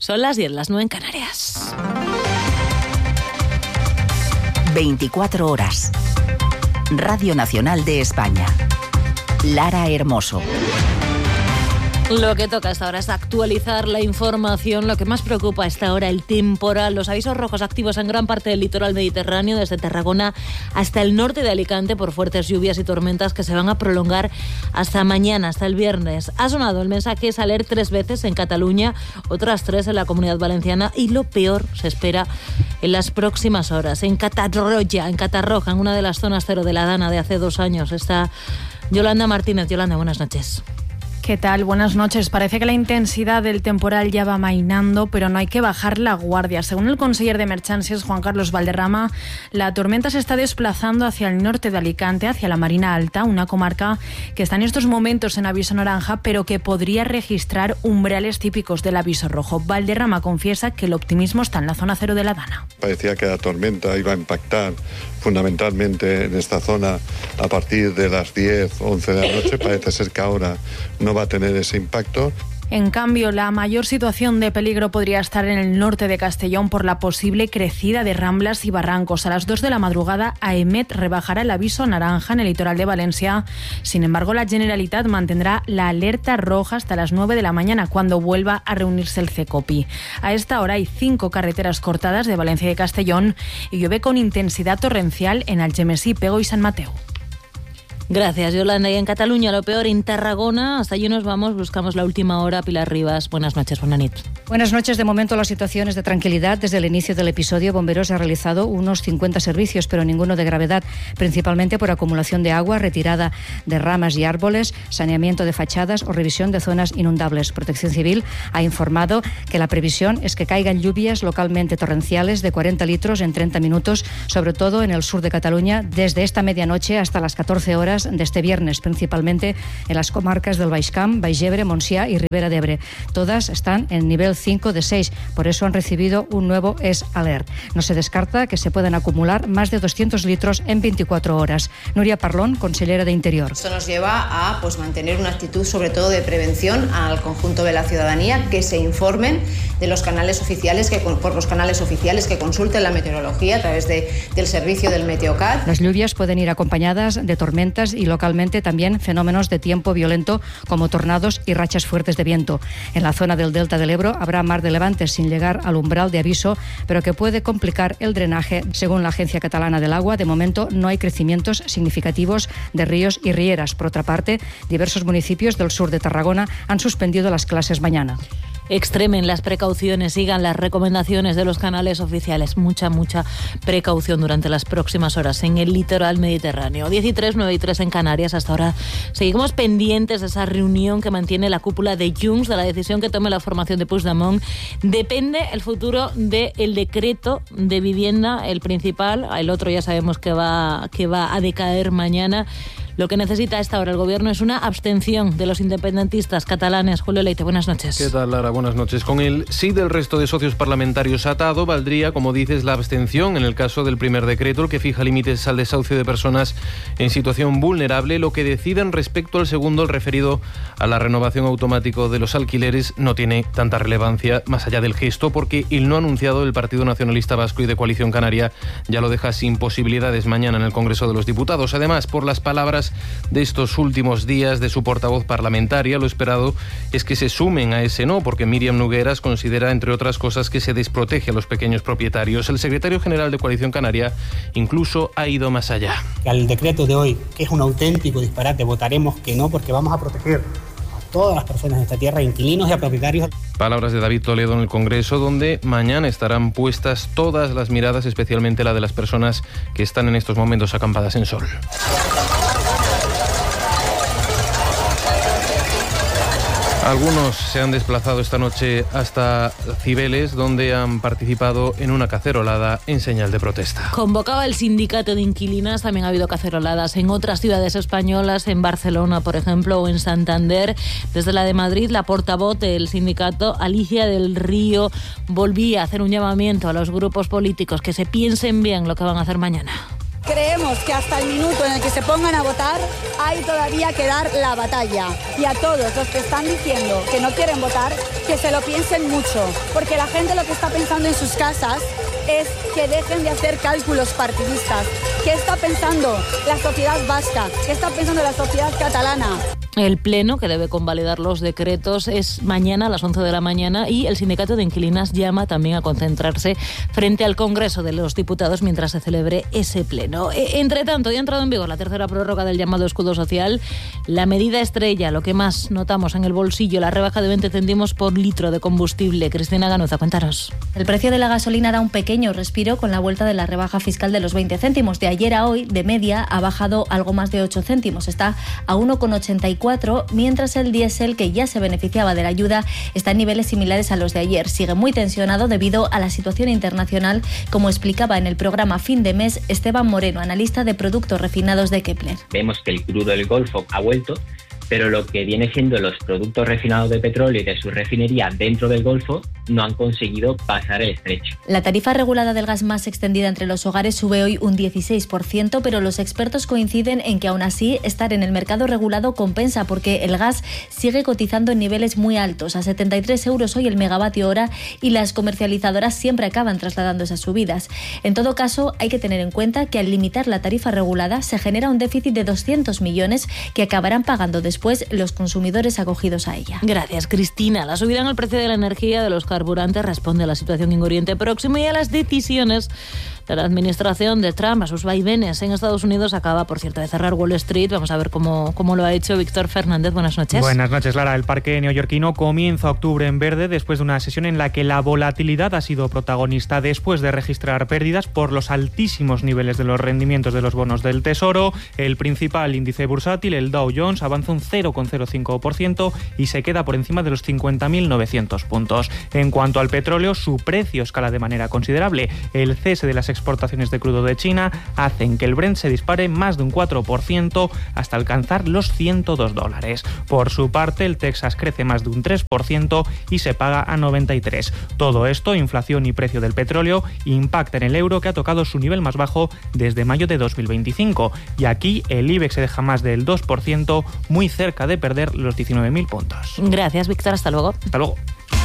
Son las 10, las 9 en Canarias. 24 horas. Radio Nacional de España. Lara Hermoso. Lo que toca hasta ahora es actualizar la información. Lo que más preocupa hasta ahora, el temporal. Los avisos rojos activos en gran parte del litoral mediterráneo, desde Tarragona hasta el norte de Alicante, por fuertes lluvias y tormentas que se van a prolongar hasta mañana, hasta el viernes. Ha sonado el mensaje Saler 3 veces en Cataluña, otras 3 en la Comunidad Valenciana, y lo peor se espera en las próximas horas. En Catarroja, en una de las zonas cero de la Dana de hace 2 años, está Yolanda Martínez. Yolanda, buenas noches. ¿Qué tal? Buenas noches. Parece que la intensidad del temporal ya va amainando, pero no hay que bajar la guardia. Según el conseller de Emergències, Juan Carlos Valderrama, la tormenta se está desplazando hacia el norte de Alicante, hacia la Marina Alta, una comarca que está en estos momentos en aviso naranja, pero que podría registrar umbrales típicos del aviso rojo. Valderrama confiesa que el optimismo está en la zona cero de la Dana. Parecía que la tormenta iba a impactar fundamentalmente en esta zona a partir de las 10, 11 de la noche. Parece ser que ahora no va a tener ese impacto. En cambio, la mayor situación de peligro podría estar en el norte de Castellón por la posible crecida de ramblas y barrancos. A las 2 de la madrugada, AEMET rebajará el aviso naranja en el litoral de Valencia. Sin embargo, la Generalitat mantendrá la alerta roja hasta las 9 de la mañana, cuando vuelva a reunirse el CECOPI. A esta hora hay 5 carreteras cortadas de Valencia y Castellón y llueve con intensidad torrencial en Algemesí, Pego y San Mateo. Gracias, Yolanda. Y en Cataluña, lo peor en Tarragona. Hasta allí nos vamos, buscamos la última hora. Pilar Rivas, buenas noches, buena nit. Buenas noches. De momento la situación es de tranquilidad. Desde el inicio del episodio, Bomberos ha realizado unos 50 servicios, pero ninguno de gravedad, principalmente por acumulación de agua, retirada de ramas y árboles, saneamiento de fachadas o revisión de zonas inundables. Protección Civil ha informado que la previsión es que caigan lluvias localmente torrenciales de 40 litros en 30 minutos, sobre todo en el sur de Cataluña, desde esta medianoche hasta las 14 horas de este viernes, principalmente en las comarcas del Baix Camp, Baix Ebre, Montsià y Ribera d'Ebre. Todas están en nivel 5 de 6, por eso han recibido un nuevo ES Alert. No se descarta que se puedan acumular más de 200 litros en 24 horas. Núria Parlón, consellera de Interior. Esto nos lleva a mantener una actitud sobre todo de prevención al conjunto de la ciudadanía, que se informen de los canales oficiales, por los canales oficiales, que consulten la meteorología a través del servicio del Meteocat. Las lluvias pueden ir acompañadas de tormentas y localmente también fenómenos de tiempo violento como tornados y rachas fuertes de viento. En la zona del Delta del Ebro habrá mar de levante sin llegar al umbral de aviso, pero que puede complicar el drenaje. Según la Agencia Catalana del Agua, de momento no hay crecimientos significativos de ríos y rieras. Por otra parte, diversos municipios del sur de Tarragona han suspendido las clases mañana. Extremen las precauciones, sigan las recomendaciones de los canales oficiales. Mucha precaución durante las próximas horas en el litoral mediterráneo. 13, 9 y 3 en Canarias. Hasta ahora seguimos pendientes de esa reunión que mantiene la cúpula de Junts, de la decisión que tome la formación de Puigdemont. Depende el futuro del decreto de vivienda, el principal. El otro ya sabemos que va a decaer mañana. Lo que necesita a esta hora el Gobierno es una abstención de los independentistas catalanes. Julio Leite, buenas noches. ¿Qué tal, Lara? Buenas noches. Con el sí del resto de socios parlamentarios atado, valdría, como dices, la abstención en el caso del primer decreto, el que fija límites al desahucio de personas en situación vulnerable. Lo que decidan respecto al segundo, el referido a la renovación automática de los alquileres, no tiene tanta relevancia más allá del gesto, porque el no anunciado del Partido Nacionalista Vasco y de Coalición Canaria ya lo deja sin posibilidades mañana en el Congreso de los Diputados. Además, por las palabras de estos últimos días de su portavoz parlamentaria, lo esperado es que se sumen a ese no, porque Míriam Nogueras considera, entre otras cosas, que se desprotege a los pequeños propietarios. El secretario general de Coalición Canaria incluso ha ido más allá. Al decreto de hoy, que es un auténtico disparate, votaremos que no, porque vamos a proteger a todas las personas de esta tierra, inquilinos y a propietarios. Palabras de David Toledo en el Congreso, donde mañana estarán puestas todas las miradas, especialmente la de las personas que están en estos momentos acampadas en Sol. Algunos se han desplazado esta noche hasta Cibeles, donde han participado en una cacerolada en señal de protesta. Convocaba el sindicato de inquilinas, también ha habido caceroladas en otras ciudades españolas, en Barcelona, por ejemplo, o en Santander. Desde la de Madrid, la portavoz del sindicato, Alicia del Río, volvía a hacer un llamamiento a los grupos políticos que se piensen bien lo que van a hacer mañana. Creemos que hasta el minuto en el que se pongan a votar hay todavía que dar la batalla. Y a todos los que están diciendo que no quieren votar, que se lo piensen mucho, porque la gente lo que está pensando en sus casas es que dejen de hacer cálculos partidistas. ¿Qué está pensando la sociedad vasca? ¿Qué está pensando la sociedad catalana? El pleno, que debe convalidar los decretos, es mañana a las 11 de la mañana y el sindicato de inquilinas llama también a concentrarse frente al Congreso de los Diputados mientras se celebre ese pleno. Entre tanto, ya ha entrado en vigor la tercera prórroga del llamado escudo social. La medida estrella, lo que más notamos en el bolsillo, la rebaja de 20 céntimos por litro de combustible. Cristina Ganuza, cuéntanos. El precio de la gasolina da un pequeño respiro con la vuelta de la rebaja fiscal de los 20 céntimos. De ayer a hoy, de media, ha bajado algo más de 8 céntimos. Está a 1,84, mientras el diésel, que ya se beneficiaba de la ayuda, está en niveles similares a los de ayer. Sigue muy tensionado debido a la situación internacional, como explicaba en el programa Fin de Mes Esteban Moreno, analista de productos refinados de Kepler. Vemos que el crudo del Golfo ha vuelto, pero lo que viene siendo los productos refinados de petróleo y de su refinería dentro del Golfo no han conseguido pasar el estrecho. La tarifa regulada del gas más extendida entre los hogares sube hoy un 16%, pero los expertos coinciden en que aún así estar en el mercado regulado compensa, porque el gas sigue cotizando en niveles muy altos, a 73 euros hoy el megavatio hora, y las comercializadoras siempre acaban trasladando esas subidas. En todo caso, hay que tener en cuenta que al limitar la tarifa regulada se genera un déficit de 200 millones que acabarán pagando después los consumidores acogidos a ella. Gracias, Cristina. La subida en el precio de la energía, de los carburantes, responde a la situación en Oriente Próximo y a las decisiones de la administración de Trump, a sus vaivenes en Estados Unidos. Acaba, por cierto, de cerrar Wall Street. Vamos a ver cómo lo ha hecho Víctor Fernández. Buenas noches. Buenas noches, Lara. El parque neoyorquino comienza octubre en verde después de una sesión en la que la volatilidad ha sido protagonista después de registrar pérdidas por los altísimos niveles de los rendimientos de los bonos del Tesoro. El principal índice bursátil, el Dow Jones, avanza un 0,05% y se queda por encima de los 50.900 puntos. En cuanto al petróleo, su precio escala de manera considerable. El cese de las exportaciones de crudo de China hacen que el Brent se dispare más de un 4% hasta alcanzar los $102. Por su parte, el Texas crece más de un 3% y se paga a 93. Todo esto, inflación y precio del petróleo, impacta en el euro, que ha tocado su nivel más bajo desde mayo de 2025. Y aquí el IBEX se deja más del 2%, muy cerca de perder los 19.000 puntos. Gracias, Víctor. Hasta luego. Hasta luego.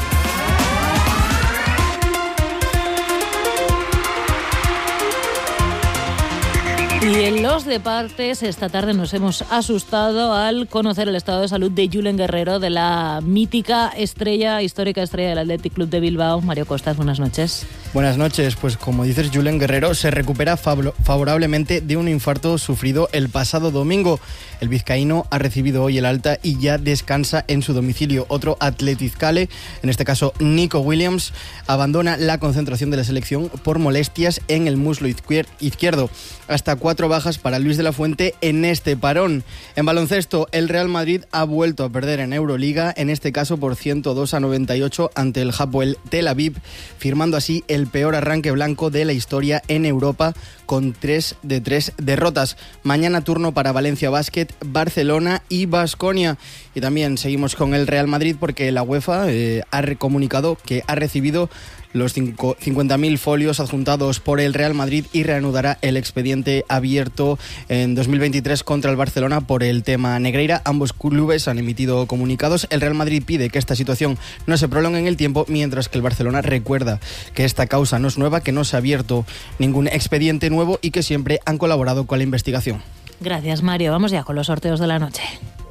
Y en los deportes, esta tarde nos hemos asustado al conocer el estado de salud de Julen Guerrero, de la mítica histórica estrella del Athletic Club de Bilbao. Mario Costas, buenas noches. Buenas noches. Pues como dices, Julen Guerrero se recupera favorablemente de un infarto sufrido el pasado domingo. El vizcaíno ha recibido hoy el alta y ya descansa en su domicilio. Otro atletizzale, en este caso Nico Williams, abandona la concentración de la selección por molestias en el muslo izquierdo. Hasta 4 bajas para Luis de la Fuente en este parón. En baloncesto, el Real Madrid ha vuelto a perder en Euroliga, en este caso por 102-98 ante el Hapoel Tel Aviv, firmando así el peor arranque blanco de la historia en Europa, con 3 de 3 derrotas. Mañana turno para Valencia Basket, Barcelona y Baskonia. Y también seguimos con el Real Madrid porque la UEFA ha comunicado que ha recibido los 50.000 folios adjuntados por el Real Madrid y reanudará el expediente abierto en 2023 contra el Barcelona por el tema Negreira. Ambos clubes han emitido comunicados. El Real Madrid pide que esta situación no se prolongue en el tiempo, mientras que el Barcelona recuerda que esta causa no es nueva, que no se ha abierto ningún expediente nuevo y que siempre han colaborado con la investigación. Gracias, Mario. Vamos ya con los sorteos de la noche.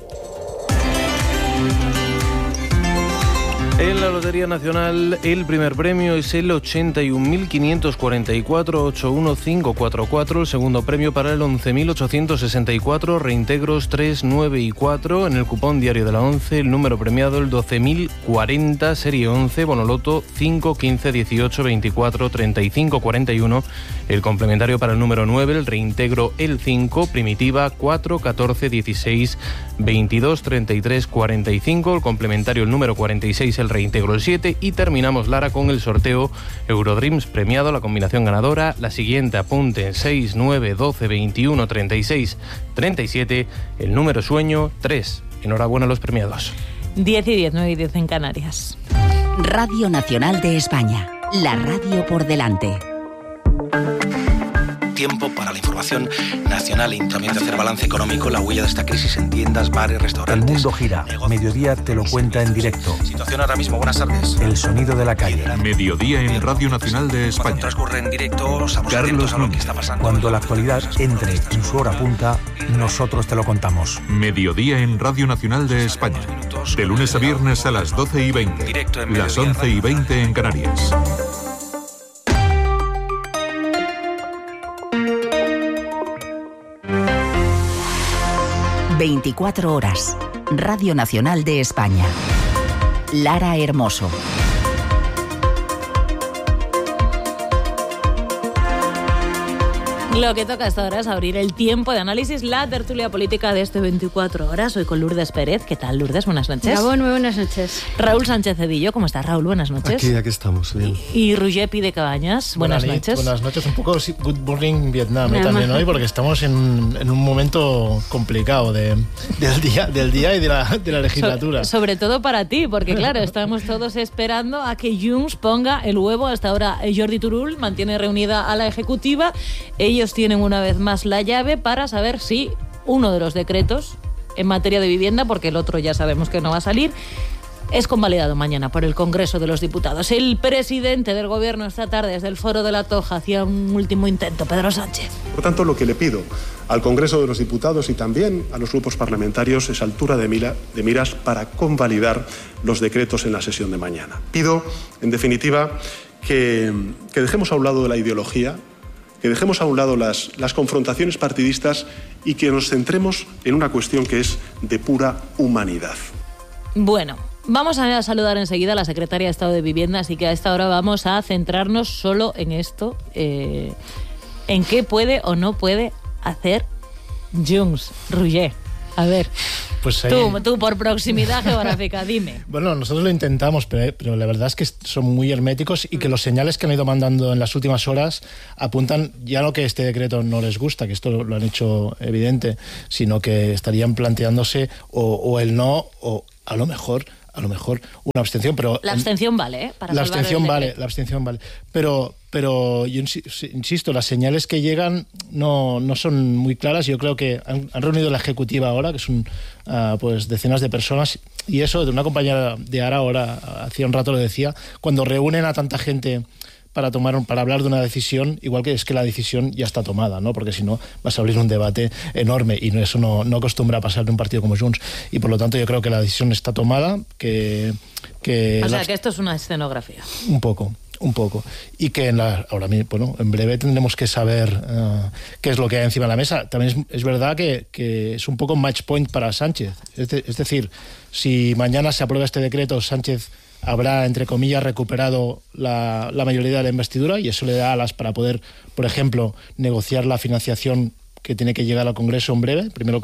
En la Lotería Nacional, el primer premio es el 81.544-81544. El segundo premio para el 11.864, reintegros 3, 9 y 4. En el cupón diario de la 11, el número premiado el 12.040, serie 11, Bonoloto 5, 15, 18, 24, 35, 41. El complementario para el número 9, el reintegro el 5, primitiva 4, 14, 16, 22, 33, 45. El complementario el número 46, el reintegro el 7. Y terminamos, Lara, con el sorteo Eurodreams premiado, la combinación ganadora. La siguiente, apunte: 6, 9, 12, 21, 36, 37. El número sueño 3. Enhorabuena a los premiados. 10 y 10, 9 y 10 en Canarias. Radio Nacional de España, la radio por delante. tiempo para la información nacional y también de hacer balance económico, la huella de esta crisis en tiendas, bares, restaurantes. El mundo gira. Mediodía te lo cuenta en directo. Situación ahora mismo, buenas tardes. El sonido de la calle. Mediodía en Radio Nacional de España. Cuando transcurre en directo, estamos atentos a lo que está pasando. Cuando la actualidad entre en su hora punta, nosotros te lo contamos. Mediodía en Radio Nacional de España. De lunes a viernes a las 12:20. Directo en las 11:20 en Canarias. ...24 horas... Radio Nacional de España. Lara Hermoso. Lo que toca hasta ahora es abrir el tiempo de análisis, la tertulia política de este 24 horas. Hoy con Lourdes Pérez. ¿Qué tal, Lourdes? Buenas noches. Gabón, muy buenas noches. Raúl Sánchez Cedillo. ¿Cómo estás, Raúl? Buenas noches. Aquí estamos, bien. Y Roger Pi de Cabañas. Buenas noches. Buenas noches. Un poco Good Morning Vietnam también hoy, porque estamos en un momento complicado del día y de la legislatura. Sobre todo para ti, porque claro, estamos todos esperando a que Junts ponga el huevo. Hasta ahora Jordi Turull mantiene reunida a la ejecutiva. Ellos tienen una vez más la llave para saber si uno de los decretos en materia de vivienda, porque el otro ya sabemos que no va a salir, es convalidado mañana por el Congreso de los Diputados. El presidente del Gobierno esta tarde desde el Foro de la Toja hacía un último intento, Pedro Sánchez. Por tanto, lo que le pido al Congreso de los Diputados y también a los grupos parlamentarios es altura de miras para convalidar los decretos en la sesión de mañana. Pido, en definitiva, que dejemos a un lado de la ideología, que dejemos a un lado las confrontaciones partidistas y que nos centremos en una cuestión que es de pura humanidad. Bueno, vamos a saludar enseguida a la secretaria de Estado de Vivienda, así que a esta hora vamos a centrarnos solo en esto, en qué puede o no puede hacer Junts. Roger, a ver. Pues ahí... tú por proximidad geográfica, dime. Bueno, nosotros lo intentamos, pero la verdad es que son muy herméticos y que los señales que han ido mandando en las últimas horas apuntan ya no que este decreto no les gusta, que esto lo han hecho evidente, sino que estarían planteándose o el no o a lo mejor una abstención, pero... La abstención vale, ¿eh? La abstención vale. Pero yo insisto, las señales que llegan no son muy claras. Yo creo que han reunido la ejecutiva ahora, que son pues decenas de personas, y eso de una compañera de ARA ahora, hacía un rato lo decía, cuando reúnen a tanta gente para hablar de una decisión, igual que es que la decisión ya está tomada, ¿no? Porque si no vas a abrir un debate enorme y eso no acostumbra a pasar en un partido como Junts, y por lo tanto yo creo que la decisión está tomada, que que esto es una escenografía. Un poco, y que en breve tendremos que saber qué es lo que hay encima de la mesa. También es verdad que es un poco match point para Sánchez, es decir, si mañana se aprueba este decreto, Sánchez habrá, entre comillas, recuperado la mayoría de la investidura, y eso le da alas para poder, por ejemplo, negociar la financiación que tiene que llegar al Congreso en breve, primero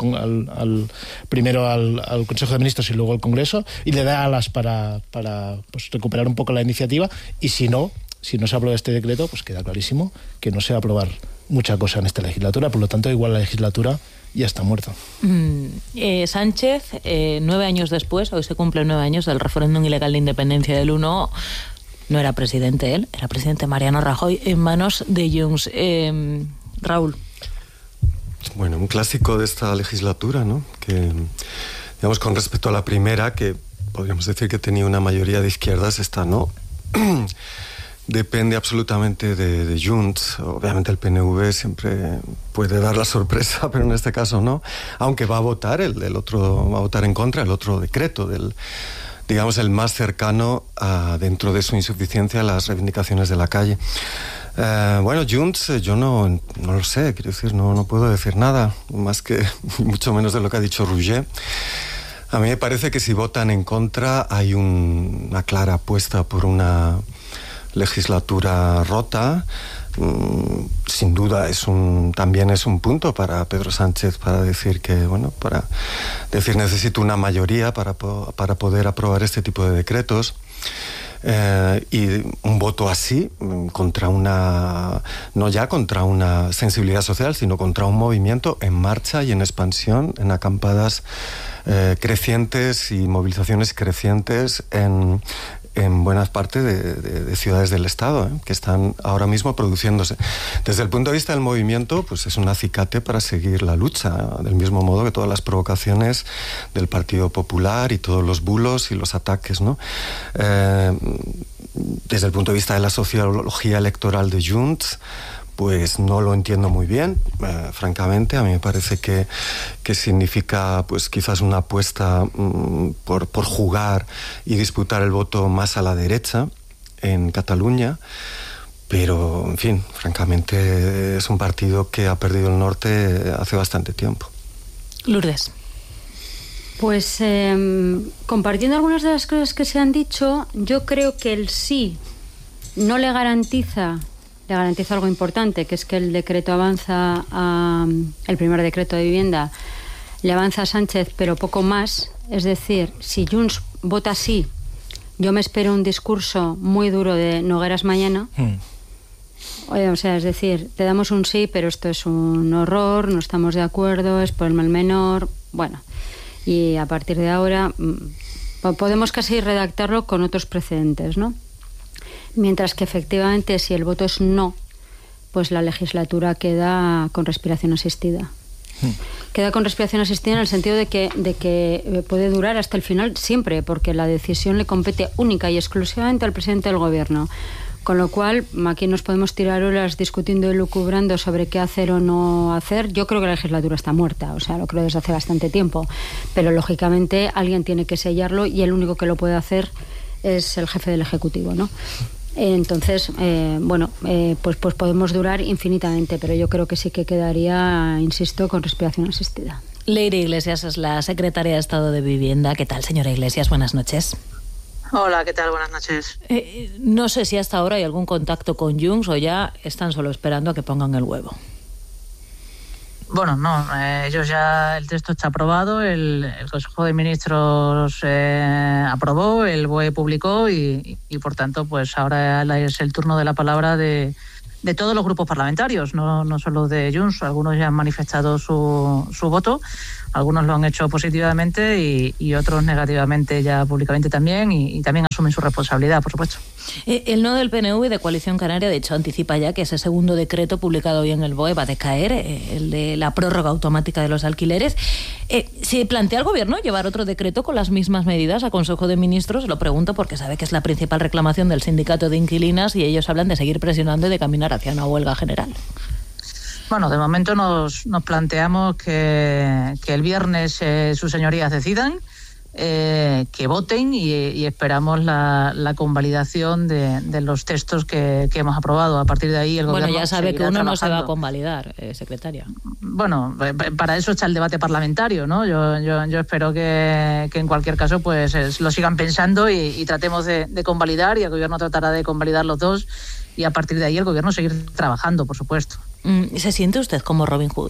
al Consejo de Ministros y luego al Congreso, y le da alas para pues, recuperar un poco la iniciativa. Y si no se aprueba este decreto, pues queda clarísimo que no se va a aprobar mucha cosa en esta legislatura, por lo tanto igual la legislatura ya está muerta. Sánchez, 9 años después, hoy se cumplen 9 años del referéndum ilegal de independencia del 1, no era presidente él, era presidente Mariano Rajoy, en manos de Junts. Raúl. Bueno, un clásico de esta legislatura, ¿no? Que, digamos, con respecto a la primera, que podríamos decir que tenía una mayoría de izquierdas, esta no. Depende absolutamente de Junts. Obviamente el PNV siempre puede dar la sorpresa, pero en este caso no. Aunque va a votar el otro, va a votar en contra el otro decreto, digamos el más cercano dentro de su insuficiencia a las reivindicaciones de la calle. Bueno, Junts, yo no lo sé, quiero decir, no puedo decir nada, más que mucho menos de lo que ha dicho Roger. A mí me parece que si votan en contra hay una clara apuesta por una legislatura rota. Sin duda también es un punto para Pedro Sánchez para decir necesito una mayoría para poder aprobar este tipo de decretos. Y un voto así contra no ya contra una sensibilidad social, sino contra un movimiento en marcha y en expansión, en acampadas crecientes y movilizaciones crecientes en en buenas partes de ciudades del Estado, que están ahora mismo produciéndose. Desde el punto de vista del movimiento, pues es un acicate para seguir la lucha, del mismo modo que todas las provocaciones del Partido Popular y todos los bulos y los ataques, ¿no? Desde el punto de vista de la sociología electoral de Junts, pues no lo entiendo muy bien, francamente. A mí me parece que significa pues quizás una apuesta por jugar y disputar el voto más a la derecha en Cataluña, pero en fin, francamente es un partido que ha perdido el norte hace bastante tiempo. Lourdes. Pues compartiendo algunas de las cosas que se han dicho, yo creo que el sí no le garantiza algo importante, que es que el decreto avanza el primer decreto de vivienda le avanza a Sánchez, pero poco más. Es decir, si Junts vota sí, yo me espero un discurso muy duro de Nogueras mañana. O sea, es decir, te damos un sí, pero esto es un horror, no estamos de acuerdo, es por el mal menor. Bueno, y a partir de ahora podemos casi redactarlo con otros precedentes, ¿no? Mientras que efectivamente si el voto es no, pues la legislatura queda con respiración asistida. Queda con respiración asistida en el sentido de que puede durar hasta el final siempre, porque la decisión le compete única y exclusivamente al presidente del gobierno. Con lo cual, aquí nos podemos tirar horas discutiendo y lucubrando sobre qué hacer o no hacer. Yo creo que la legislatura está muerta, o sea, lo creo desde hace bastante tiempo. Pero lógicamente alguien tiene que sellarlo y el único que lo puede hacer es el jefe del Ejecutivo, ¿no? Entonces, pues podemos durar infinitamente, pero yo creo que sí que quedaría, insisto, con respiración asistida. Leire Iglesias es la secretaria de Estado de Vivienda. ¿Qué tal, señora Iglesias? Buenas noches. Hola, ¿qué tal? Buenas noches. No sé si hasta ahora hay algún contacto con Junts o ya están solo esperando a que pongan el huevo. Bueno, no, ellos ya, el texto está aprobado, el Consejo de Ministros aprobó, el BOE publicó y por tanto, pues ahora es el turno de la palabra de todos los grupos parlamentarios, no solo de Junts. Algunos ya han manifestado su voto, algunos lo han hecho positivamente y otros negativamente ya públicamente también y también asumen su responsabilidad, por supuesto. El no del PNV de Coalición Canaria, de hecho, anticipa ya que ese segundo decreto publicado hoy en el BOE va a decaer, el de la prórroga automática de los alquileres. ¿Se plantea el Gobierno llevar otro decreto con las mismas medidas a Consejo de Ministros? Lo pregunto porque sabe que es la principal reclamación del sindicato de inquilinas y ellos hablan de seguir presionando y de caminar hacia una huelga general. Bueno, de momento nos planteamos que el viernes sus señorías decidan, que voten y esperamos la convalidación de los textos que hemos aprobado. A partir de ahí el Gobierno... Bueno, ya sabe que uno trabajando. No se va a convalidar, secretaria. Bueno, para eso está el debate parlamentario, ¿no? Yo espero que en cualquier caso pues lo sigan pensando y tratemos de convalidar, y el Gobierno tratará de convalidar los dos y a partir de ahí el Gobierno seguir trabajando, por supuesto. ¿Se siente usted como Robin Hood?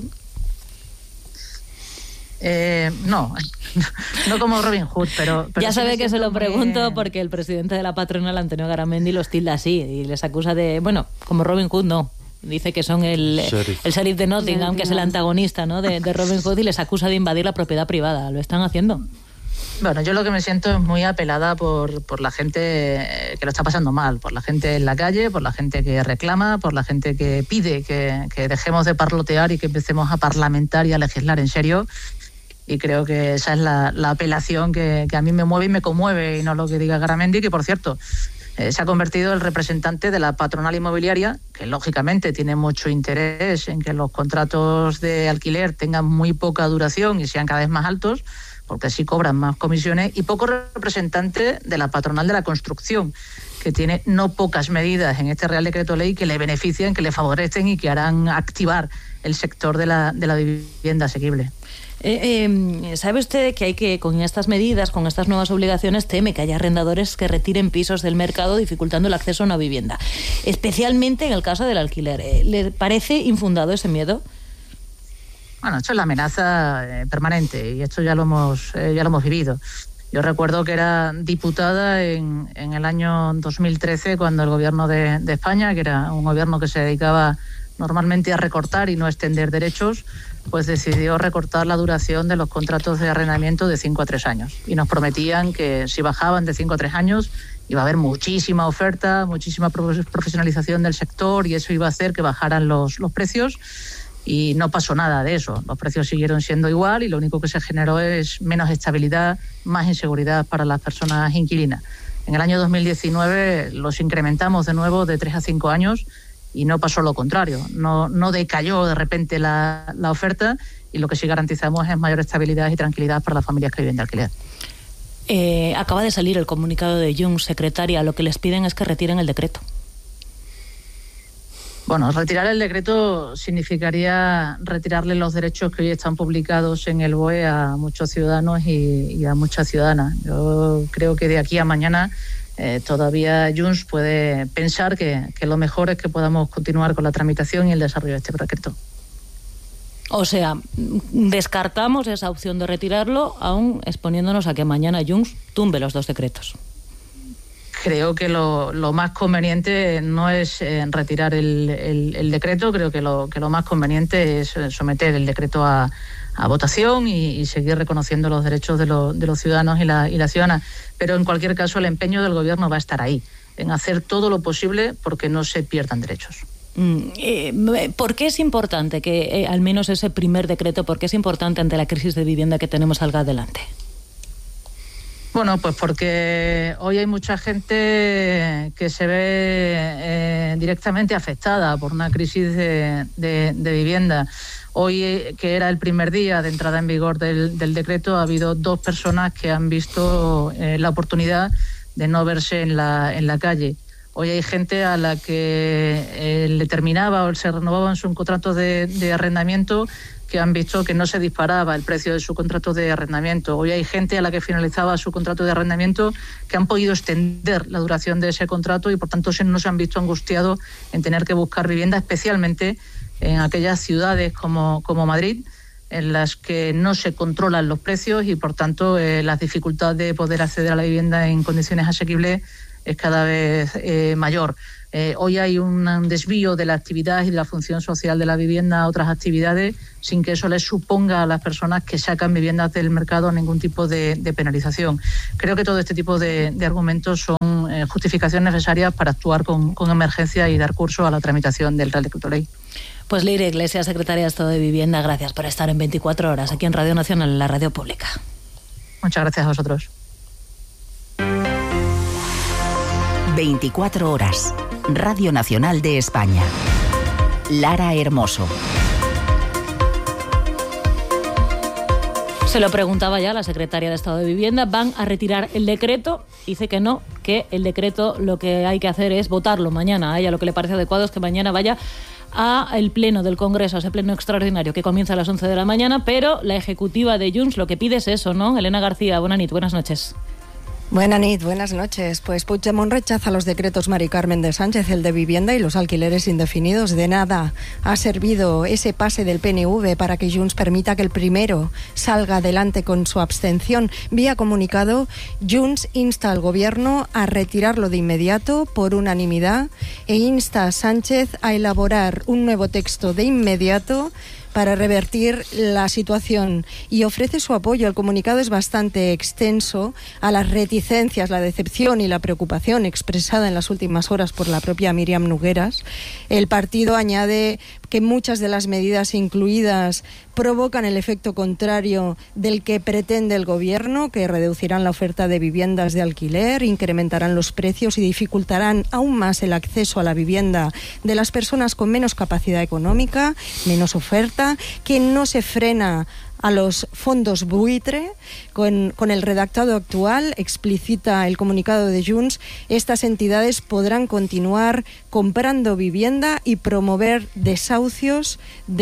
No como Robin Hood, pero ya sí sabe que se lo pregunto muy... porque el presidente de la patronal, Antonio Garamendi, los tilda así y les acusa de, bueno, como Robin Hood no, dice que son el sheriff de Nottingham, que es el antagonista, ¿no?, de Robin Hood, y les acusa de invadir la propiedad privada. ¿Lo están haciendo? Bueno, yo lo que me siento es muy apelada por la gente que lo está pasando mal, por la gente en la calle, por la gente que reclama, por la gente que pide que dejemos de parlotear y que empecemos a parlamentar y a legislar en serio. Y creo que esa es la apelación que a mí me mueve y me conmueve, y no lo que diga Garamendi, que por cierto se ha convertido el representante de la patronal inmobiliaria, que lógicamente tiene mucho interés en que los contratos de alquiler tengan muy poca duración y sean cada vez más altos, porque así cobran más comisiones, y poco representante de la patronal de la construcción, que tiene no pocas medidas en este Real Decreto Ley que le benefician, que le favorecen y que harán activar el sector de la vivienda asequible. ¿Sabe usted que hay que, con estas medidas, con estas nuevas obligaciones, teme que haya arrendadores que retiren pisos del mercado, dificultando el acceso a una vivienda, especialmente en el caso del alquiler? ¿Le parece infundado ese miedo? Bueno, esto es la amenaza permanente y esto ya lo hemos vivido. Yo recuerdo que era diputada en el año 2013, cuando el gobierno de España, que era un gobierno que se dedicaba normalmente a recortar y no extender derechos, pues decidió recortar la duración de los contratos de arrendamiento de 5 a 3 años. Y nos prometían que si bajaban de 5 a 3 años iba a haber muchísima oferta, muchísima profesionalización del sector y eso iba a hacer que bajaran los precios y no pasó nada de eso. Los precios siguieron siendo igual y lo único que se generó es menos estabilidad, más inseguridad para las personas inquilinas. En el año 2019 los incrementamos de nuevo de 3 a 5 años y no pasó lo contrario, no decayó de repente la oferta y lo que sí garantizamos es mayor estabilidad y tranquilidad para las familias que viven de alquiler. Acaba de salir el comunicado de Junts, secretaria. Lo que les piden es que retiren el decreto. Bueno, retirar el decreto significaría retirarle los derechos que hoy están publicados en el BOE a muchos ciudadanos y a muchas ciudadanas. Yo creo que de aquí a mañana todavía Junts puede pensar que lo mejor es que podamos continuar con la tramitación y el desarrollo de este decreto. O sea, descartamos esa opción de retirarlo, aún exponiéndonos a que mañana Junts tumbe los 2 decretos. Creo que lo más conveniente no es retirar el decreto, creo que lo más conveniente es someter el decreto a votación y seguir reconociendo los derechos de los ciudadanos y las ciudadanas. Pero en cualquier caso el empeño del Gobierno va a estar ahí, en hacer todo lo posible porque no se pierdan derechos. ¿Por qué es importante que al menos ese primer decreto, por qué es importante ante la crisis de vivienda que tenemos salga adelante? Bueno, pues porque hoy hay mucha gente que se ve directamente afectada por una crisis de vivienda. Hoy, que era el primer día de entrada en vigor del decreto, ha habido 2 personas que han visto la oportunidad de no verse en la calle. Hoy hay gente a la que le terminaba o se renovaban sus contratos de arrendamiento que han visto que no se disparaba el precio de su contrato de arrendamiento. Hoy hay gente a la que finalizaba su contrato de arrendamiento que han podido extender la duración de ese contrato y por tanto no se han visto angustiados en tener que buscar vivienda, especialmente en aquellas ciudades como Madrid, en las que no se controlan los precios y por tanto la dificultad de poder acceder a la vivienda en condiciones asequibles es cada vez mayor. Hoy hay un desvío de la actividad y de la función social de la vivienda a otras actividades sin que eso les suponga a las personas que sacan viviendas del mercado ningún tipo de penalización. Creo que todo este tipo de argumentos son justificaciones necesarias para actuar con emergencia y dar curso a la tramitación del Real Decreto Ley. Pues Leire Iglesias, secretaria de Estado de Vivienda, gracias por estar en 24 horas aquí en Radio Nacional, en la radio pública. Muchas gracias a vosotros. 24 horas. Radio Nacional de España. Lara Hermoso. Se lo preguntaba ya la secretaria de Estado de Vivienda. ¿Van a retirar el decreto? Dice que no, que el decreto lo que hay que hacer es votarlo mañana. A ella lo que le parece adecuado es que mañana vaya al pleno del Congreso, a ese pleno extraordinario que comienza a las 11 de la mañana, pero la ejecutiva de Junts lo que pide es eso, ¿no? Elena García, buenas noches. Buenas noches. Pues Puigdemont rechaza los decretos Mari Carmen de Sánchez, el de vivienda y los alquileres indefinidos. De nada ha servido ese pase del PNV para que Junts permita que el primero salga adelante con su abstención. Vía comunicado, Junts insta al Gobierno a retirarlo de inmediato por unanimidad e insta a Sánchez a elaborar un nuevo texto de inmediato para revertir la situación y ofrece su apoyo. El comunicado es bastante extenso a las reticencias, la decepción y la preocupación expresada en las últimas horas por la propia Míriam Nogueras. El partido añade que muchas de las medidas incluidas provocan el efecto contrario del que pretende el Gobierno, que reducirán la oferta de viviendas de alquiler, incrementarán los precios y dificultarán aún más el acceso a la vivienda de las personas con menos capacidad económica, menos oferta, que no se frena a los fondos buitre. Con el redactado actual, explicita el comunicado de Junts, estas entidades podrán continuar comprando vivienda y promover desahucios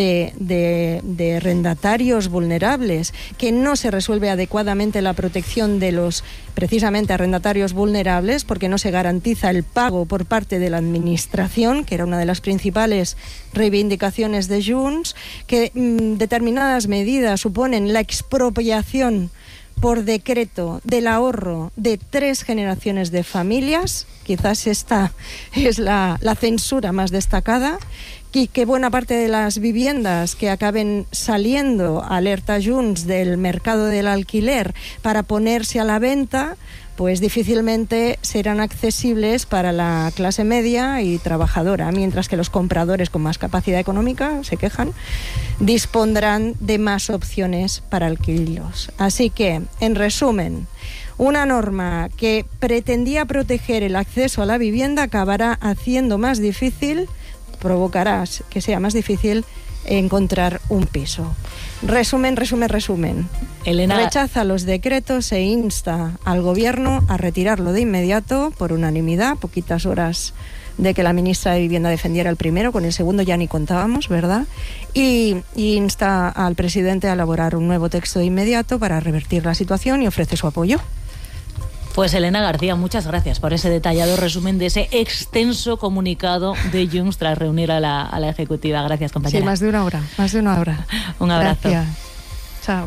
de arrendatarios vulnerables, que no se resuelve adecuadamente la protección de los precisamente arrendatarios vulnerables porque no se garantiza el pago por parte de la Administración, que era una de las principales reivindicaciones de Junts, que determinadas medidas suponen la expropiación por decreto del ahorro de 3 generaciones de familias. Quizás esta es la censura más destacada, y que buena parte de las viviendas que acaben saliendo, alerta Junts, del mercado del alquiler para ponerse a la venta, pues difícilmente serán accesibles para la clase media y trabajadora, mientras que los compradores con más capacidad económica, se quejan, dispondrán de más opciones para alquilarlos. Así que, en resumen, una norma que pretendía proteger el acceso a la vivienda acabará haciendo más difícil, provocará que sea más difícil encontrar un piso. Resumen. Elena rechaza los decretos e insta al Gobierno a retirarlo de inmediato por unanimidad, poquitas horas de que la ministra de Vivienda defendiera el primero, con el segundo ya ni contábamos, ¿verdad? Y insta al presidente a elaborar un nuevo texto de inmediato para revertir la situación y ofrece su apoyo. Pues Elena García, muchas gracias por ese detallado resumen de ese extenso comunicado de Junts tras reunir a la ejecutiva. Gracias, compañera. Sí, más de una hora. Un abrazo. Gracias. Chao.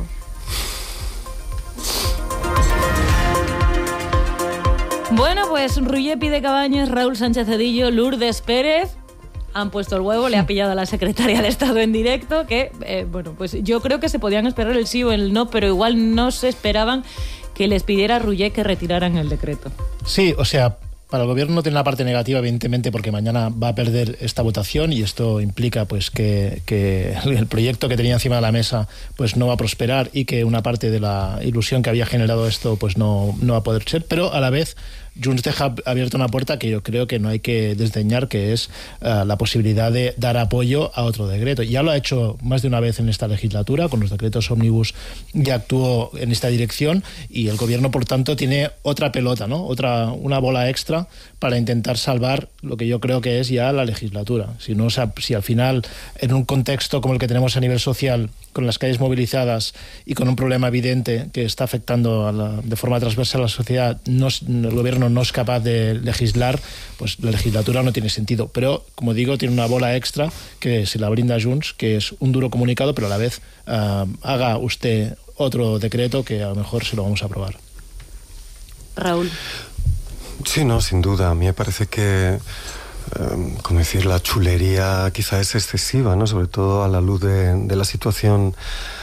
Bueno, pues Ruyepi de Cabañas, Raúl Sánchez Cedillo, Lourdes Pérez han puesto el huevo, le ha pillado a la secretaria de Estado en directo, que, pues yo creo que se podían esperar el sí o el no, pero igual no se esperaban que les pidiera a Rullé que retiraran el decreto. Sí, o sea, para el Gobierno tiene una parte negativa, evidentemente, porque mañana va a perder esta votación y esto implica pues que el proyecto que tenía encima de la mesa pues no va a prosperar y que una parte de la ilusión que había generado esto pues no va a poder ser, pero a la vez Junts deja abierta una puerta que yo creo que no hay que desdeñar, que es la posibilidad de dar apoyo a otro decreto. Ya lo ha hecho más de una vez en esta legislatura, con los decretos ómnibus ya actuó en esta dirección y el Gobierno, por tanto, tiene otra pelota, ¿no? Una bola extra para intentar salvar lo que yo creo que es ya la legislatura. Si al final, en un contexto como el que tenemos a nivel social, con las calles movilizadas y con un problema evidente que está afectando de forma transversal a la sociedad, el Gobierno no es capaz de legislar, pues la legislatura no tiene sentido. Pero, como digo, tiene una bola extra que se la brinda Junts, que es un duro comunicado, pero a la vez haga usted otro decreto que a lo mejor se lo vamos a aprobar. Raúl. Sí, no, sin duda. A mí me parece que como decir, la chulería quizá es excesiva, ¿no? Sobre todo a la luz de la situación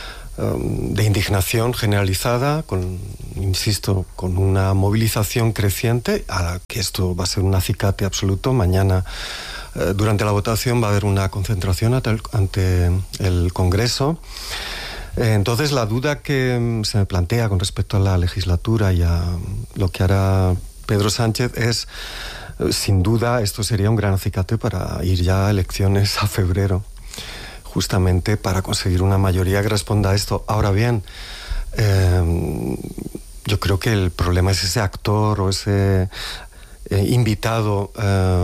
de indignación generalizada, insisto, con una movilización creciente, a la que esto va a ser un acicate absoluto. Mañana, durante la votación, va a haber una concentración ante el Congreso. Entonces, la duda que se me plantea con respecto a la legislatura y a lo que hará Pedro Sánchez es, sin duda, esto sería un gran acicate para ir ya a elecciones a febrero, justamente para conseguir una mayoría que responda a esto. Ahora bien, yo creo que el problema es ese actor o ese invitado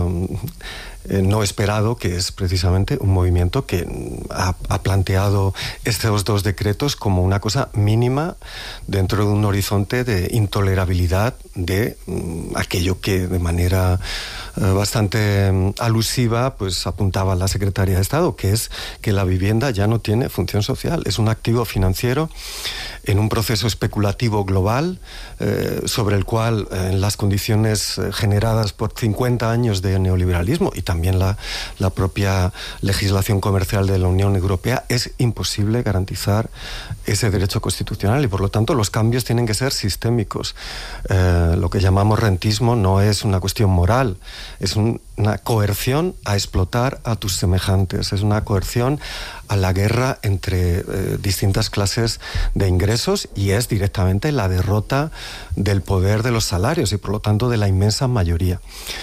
no esperado, que es precisamente un movimiento que ha planteado estos dos decretos como una cosa mínima dentro de un horizonte de intolerabilidad de aquello que de manera bastante alusiva pues apuntaba la Secretaría de Estado, que es que la vivienda ya no tiene función social, es un activo financiero en un proceso especulativo global sobre el cual en las condiciones generadas por 50 años de neoliberalismo y también la propia legislación comercial de la Unión Europea es imposible garantizar ese derecho constitucional y por lo tanto los cambios tienen que ser sistémicos. Lo que llamamos rentismo no es una cuestión moral, es una coerción a explotar a tus semejantes, es una coerción a la guerra entre distintas clases de ingresos y es directamente la derrota del poder de los salarios y por lo tanto de la inmensa mayoría.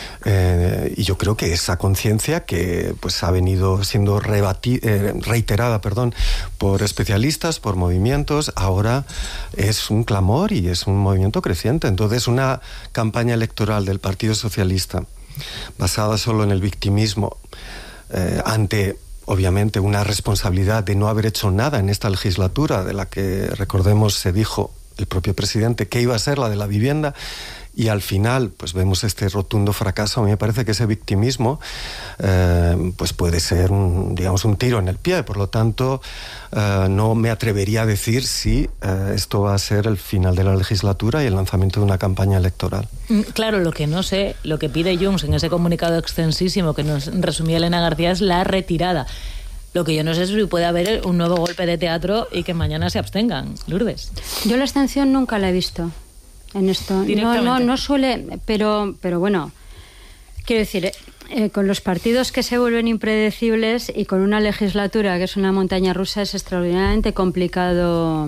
Y yo creo que esa conciencia que pues ha venido siendo reiterada por especialistas, por movimientos, ahora es un clamor y es un movimiento creciente. Entonces una campaña electoral del Partido Socialista basada solo en el victimismo ante obviamente una responsabilidad de no haber hecho nada en esta legislatura, de la que recordemos se dijo el propio presidente que iba a ser la de la vivienda, y al final pues vemos este rotundo fracaso. A mí me parece que ese victimismo pues puede ser un tiro en el pie. Por lo tanto no me atrevería a decir si esto va a ser el final de la legislatura y el lanzamiento de una campaña electoral. Claro, lo que no sé, lo que pide Junts en ese comunicado extensísimo que nos resumía Elena García es la retirada. Lo que yo no sé es si puede haber un nuevo golpe de teatro y que mañana se abstengan. Lourdes. Yo la abstención nunca la he visto. en esto. No suele, pero bueno, quiero decir, con los partidos que se vuelven impredecibles y con una legislatura que es una montaña rusa, es extraordinariamente complicado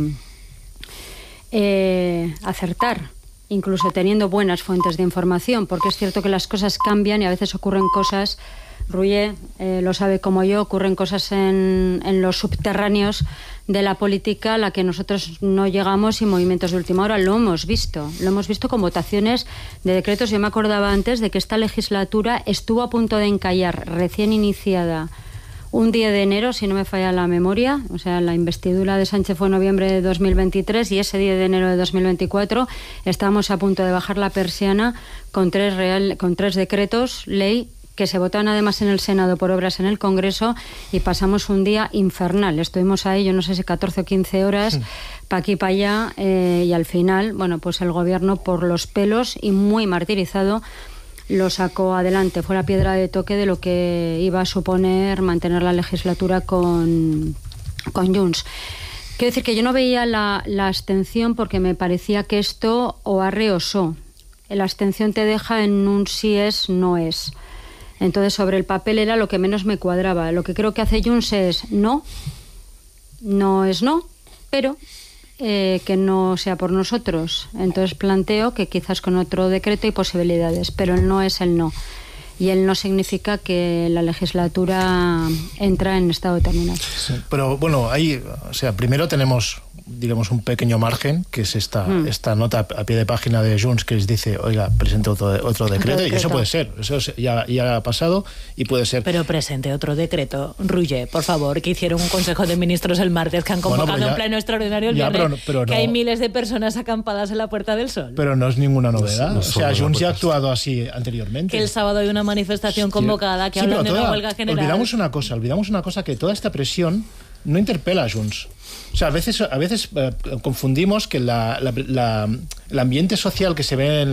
acertar, incluso teniendo buenas fuentes de información, porque es cierto que las cosas cambian y a veces ocurren cosas, Ruye lo sabe como yo, ocurren cosas en los subterráneos de la política a la que nosotros no llegamos, y movimientos de última hora lo hemos visto con votaciones de decretos. Yo me acordaba antes de que esta legislatura estuvo a punto de encallar, recién iniciada, un día de enero, si no me falla la memoria, o sea, la investidura de Sánchez fue en noviembre de 2023 y ese día de enero de 2024 estábamos a punto de bajar la persiana con tres decretos ley que se votaban además en el Senado por obras en el Congreso, y pasamos un día infernal. Estuvimos ahí, yo no sé si 14 o 15 horas, para aquí para allá, y al final, bueno, pues el gobierno por los pelos y muy martirizado lo sacó adelante. Fue la piedra de toque de lo que iba a suponer mantener la legislatura con Junts. Quiero decir que yo no veía la abstención porque me parecía que esto o arre o so. La abstención te deja en un sí es, no es. Entonces, sobre el papel era lo que menos me cuadraba. Lo que creo que hace Junts es no es no, pero que no sea por nosotros. Entonces planteo que quizás con otro decreto hay posibilidades, pero el no es el no. Y el no significa que la legislatura entra en estado terminal. Sí, pero bueno, ahí, o sea, primero tenemos, digamos, un pequeño margen, que es esta nota a pie de página de Junts que les dice, oiga, presente otro decreto, y eso puede ser, eso ya ha pasado y puede ser. Pero presente otro decreto, Ruye, por favor, que hicieron un Consejo de Ministros el martes, que han convocado un pleno extraordinario el viernes, pero que hay miles de personas acampadas en la Puerta del Sol. Pero no es ninguna novedad, o sea, Junts ya ha actuado así anteriormente. Que el sábado hay una manifestación convocada que habla de una huelga general. Olvidamos una cosa, que toda esta presión no interpela a Junts. O sea, a veces confundimos que el ambiente social que se ve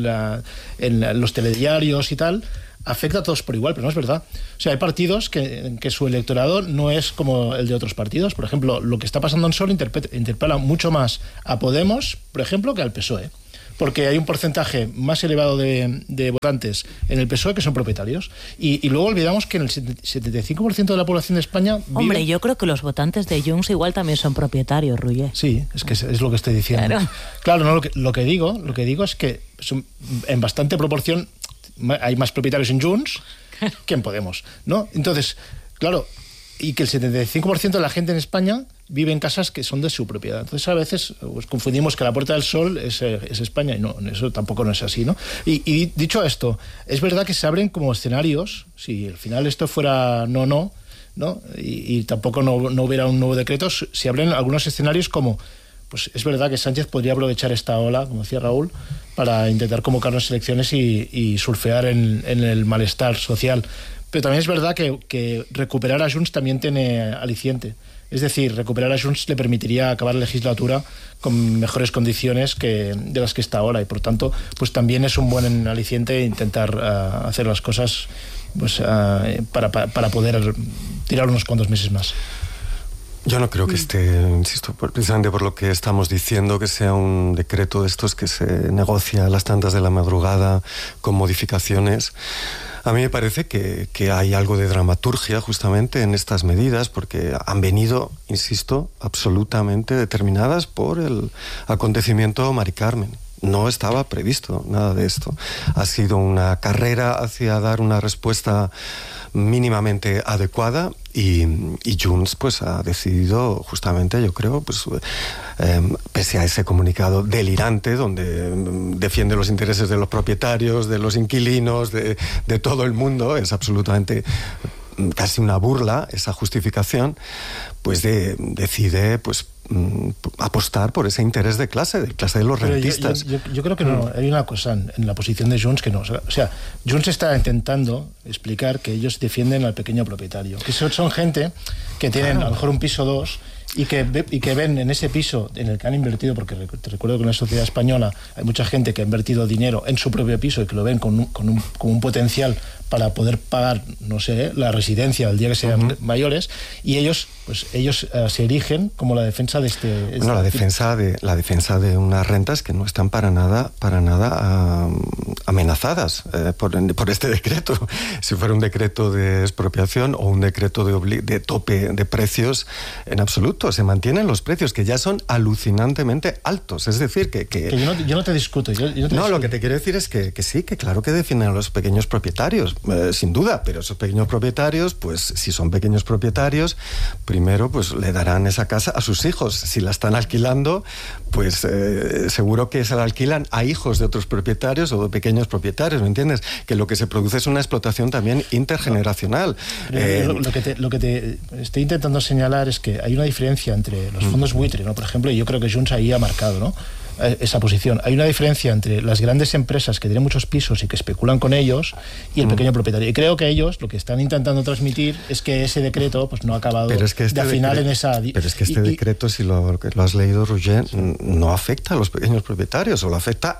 en los telediarios y tal afecta a todos por igual, pero no es verdad. O sea, hay partidos que su electorado no es como el de otros partidos. Por ejemplo, lo que está pasando en Sol interpela mucho más a Podemos, por ejemplo, que al PSOE. Porque hay un porcentaje más elevado de votantes en el PSOE que son propietarios. Y luego olvidamos que en el 75% de la población de España vive... Hombre, yo creo que los votantes de Junts igual también son propietarios, Ruye. Sí, es que es lo que estoy diciendo. Claro, no, lo que digo es que en bastante proporción hay más propietarios en Junts que en Podemos, ¿no? Entonces, claro, y que el 75% de la gente en España vive en casas que son de su propiedad. Entonces a veces pues, confundimos que la Puerta del Sol es España, y no, eso tampoco no es así, ¿no? Y dicho esto, es verdad que se abren como escenarios, si al final esto fuera no, y tampoco no hubiera un nuevo decreto, se abren algunos escenarios como, pues es verdad que Sánchez podría aprovechar esta ola, como decía Raúl, para intentar convocar unas elecciones y surfear en el malestar social. Pero también es verdad que recuperar a Junts también tiene aliciente. Es decir, recuperar a Junts le permitiría acabar la legislatura con mejores condiciones de las que está ahora, y por tanto, pues también es un buen aliciente intentar hacer las cosas pues, para poder tirar unos cuantos meses más. Yo no creo que insisto, precisamente por lo que estamos diciendo, que sea un decreto de estos que se negocia a las tantas de la madrugada con modificaciones. A mí me parece que hay algo de dramaturgia justamente en estas medidas, porque han venido, insisto, absolutamente determinadas por el acontecimiento Mari Carmen. No estaba previsto nada de esto. Ha sido una carrera hacia dar una respuesta mínimamente adecuada, y Junts pues ha decidido justamente, yo creo, pues pese a ese comunicado delirante donde defiende los intereses de los propietarios, de los inquilinos, de todo el mundo, es absolutamente casi una burla esa justificación, pues decide pues apostar por ese interés de clase de los rentistas. Yo creo que no, hay una cosa en la posición de Junts que no. O sea, Junts está intentando explicar que ellos defienden al pequeño propietario, que son gente que tienen a lo mejor un piso o dos, y que ven en ese piso en el que han invertido, porque te recuerdo que en la sociedad española hay mucha gente que ha invertido dinero en su propio piso y que lo ven con un potencial para poder pagar, no sé, la residencia el día que sean mayores, y ellos se erigen como la defensa defensa de este... No, la defensa de unas rentas que no están para nada amenazadas por este decreto. Si fuera un decreto de expropiación o un decreto de tope de precios, en absoluto. Se mantienen los precios, que ya son alucinantemente altos. Es decir, que yo no te discuto. Lo que te quiero decir es que sí, que claro que defienden a los pequeños propietarios, sin duda, pero esos pequeños propietarios, pues si son pequeños propietarios, primero pues le darán esa casa a sus hijos. Si la están alquilando, pues seguro que se la alquilan a hijos de otros propietarios o de pequeños propietarios, ¿me entiendes? Que lo que se produce es una explotación también intergeneracional. Lo que te estoy intentando señalar es que hay una diferencia entre los fondos buitre, ¿no? Por ejemplo, y yo creo que Junts ahí ha marcado, ¿no?, esa posición. Hay una diferencia entre las grandes empresas que tienen muchos pisos y que especulan con ellos y el pequeño propietario. Y creo que ellos lo que están intentando transmitir es que ese decreto pues no ha acabado de afinar en esa... Pero es que este decreto, si lo has leído, Roger, no afecta a los pequeños propietarios, solo afecta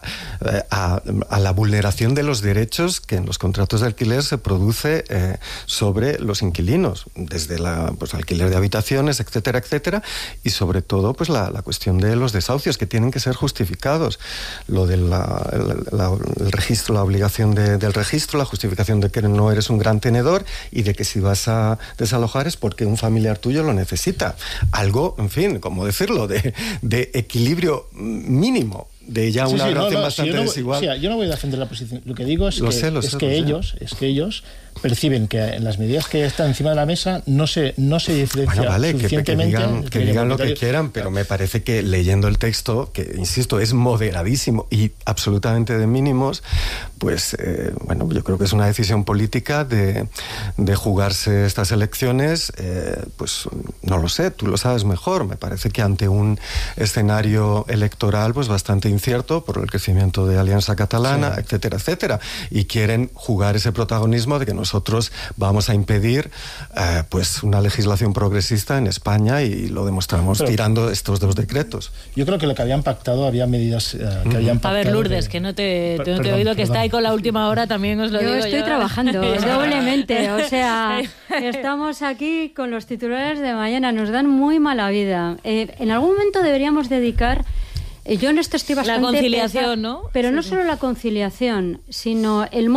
a la vulneración de los derechos que en los contratos de alquiler se produce sobre los inquilinos, desde pues, alquiler de habitaciones, etcétera, etcétera, y sobre todo pues la cuestión de los desahucios, que tienen que ser justificados. Lo del el registro, la obligación del registro, la justificación de que no eres un gran tenedor y de que si vas a desalojar es porque un familiar tuyo lo necesita. Algo, en fin, ¿cómo decirlo?, de equilibrio mínimo. De ya una relación bastante desigual. Yo no voy a defender la posición. Lo que digo es que ellos perciben que en las medidas que están encima de la mesa no se diferencia suficientemente. Que digan lo que quieran, pero me parece que leyendo el texto, que insisto, es moderadísimo y absolutamente de mínimos, pues yo creo que es una decisión política de jugarse estas elecciones, pues no lo sé, tú lo sabes mejor. Me parece que ante un escenario electoral pues bastante incierto por el crecimiento de Alianza Catalana, etcétera, etcétera, y quieren jugar ese protagonismo de que nosotros vamos a impedir pues una legislación progresista en España, y lo demostramos tirando estos dos decretos. Yo creo que lo que habían pactado, había medidas que habían pactado. A ver, Lourdes, que no te he oído, que está ahí con la última hora, también os lo digo. Yo estoy trabajando doblemente, o sea, estamos aquí con los titulares de mañana, nos dan muy mala vida. En algún momento deberíamos dedicar... Yo en esto estoy bastante... La conciliación, ¿no? Pero no solo la conciliación, sino el